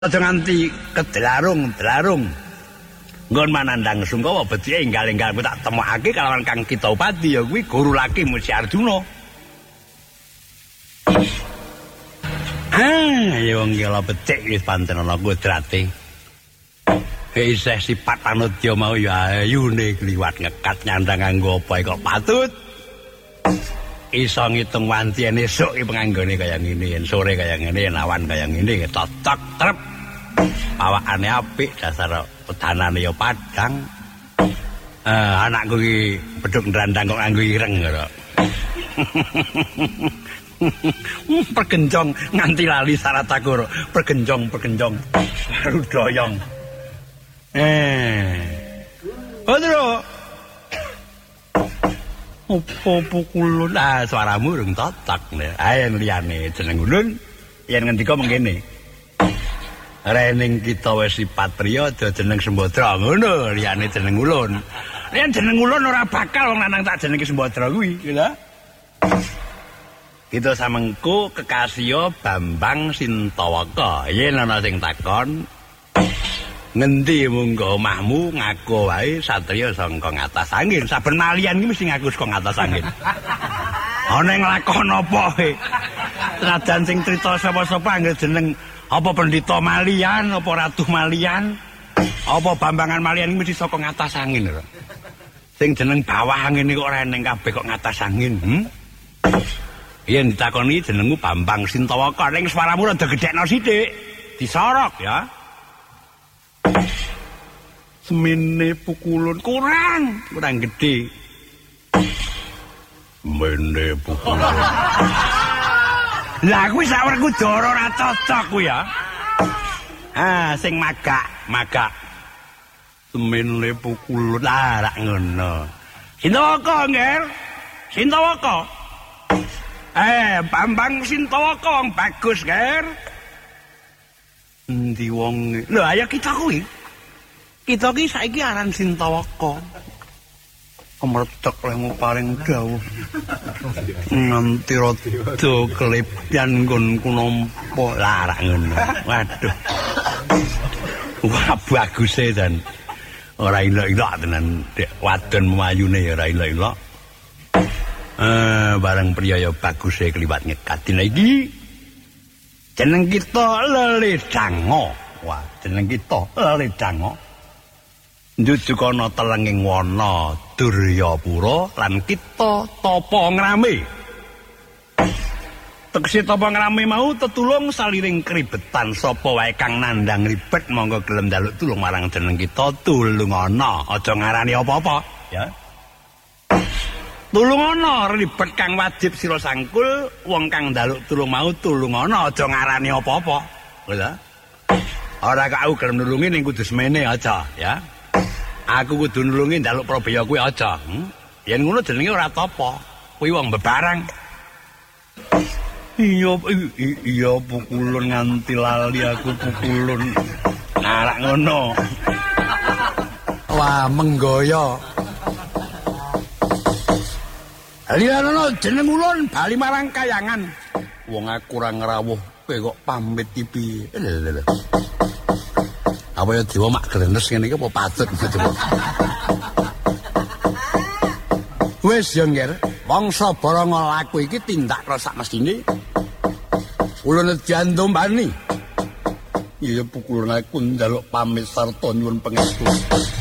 Aja nganti kedlarung-dlarung. Nggon manandang Sungkawa bedhike enggal-enggal tak temokake kalawan Kang Kitapati ya kuwi guru laki Musi Arjuna. Ya wong kala becik wis pancen ana kodrate. Isih sifat panudya mau ya ayune kliwat ngekat nyandang nganggo apa kok patut. Iso ngitung wanci esuk iki penganggone kaya ngene, sore kaya ngene, awan kaya ngene, cocok trep. Awakane apik dasar pedanane ya padhang. Anakku iki bedhug ndrandang kok nganggo ireng kok. Pergenjong nganti lali syarat takur. Pergenjong baru doyong. Odro. Opo pukulun suaramu urung totok. Ayo liyane jeneng ulun yen ngendika mengkene. Rening kita wis Patrio aja jeneng Sembadra ngono liyane jeneng ulun. Yen jeneng ulun ora bakal wong lanang tak jenenge Sembadra kuwi, lho. Kita samengko kekasih Bambang Sintawaka. Yen ana sing takon ngendi munggo omahmu ngaku wae satriya saka ngatas angin. Saben malian iki mesti ngaku saka ngatas angin. Ana ing lakon apa e? Senajan sing crita sapa-sapa anggere jeneng apa Pendhita Malian, apa Ratu Malian, apa Bambangan Malian iki mesti saka ngatas angin lho. Sing jeneng bawah angin iki kok ora eneng kabeh kok ngatas angin. Yen ditakoni jenengmu Bambang Sintawaka ning swaramu rada gedhekno sithik. Disorok ya. Semene pukulun kurang gedhe. Mene pukulun. Lah kuwi sawerku dara ora cocok kuwi ya. Sing magak. Semene pukulun rak ngono. Sintawaka, Nger. Sintawaka. Bambang Sintawaka wong bagus, Nger. Endi wong? Lho ayo kita kuwi. Kita ki saiki aran Sintawaka. Kemretek lemu paring dawuh. Nganti rada kelebihan nggonku nampa larak ngono. Waduh. Wah bagus e dan ora ilok-ilok tenan wadon mayune ya ora ilok-ilok. Barang priya ya bagus e kliwat nyekat. Dina iki jeneng kita Leledanga. Wah, jeneng kita Leledanga. Njujukana telenging wana Duryapura lan kita tapa ngrame. Tegese tapa ngrame mau tetulung saliring kribetan sapa wae kang nandang ribet monggo gelem njaluk tulung marang jeneng kita tulungana. Aja ngarani apa-apa, ya. Tulungana ribet kang wajib sira sangkul, wong kang njaluk tulung mau tulungana aja ngarani apa-apa. Lho. Ora kok aku gelem nulungi ning kudu semene aja, ya. Aku kudu nulungi njaluk probaya kuwi aja. Yen ngono jenenge ora tapa. Kuwi wong bebarang. Iya pukulun nganti lali aku pukulun. Arak ngono. Wah menggoyo. Liyane jeneng ulun bali marang kayangan. Wong aku ora ngrawuh kowe kok pamit iki. Lho. Apa ya dewa mak glenes ngene iki apa patut coba. Wis yo Nger, wangsa baranga laku iki tindakna sak mestine. Ulun diandombani. Ya pukulun aku njaluk pamit sarta nyuwun pangestu.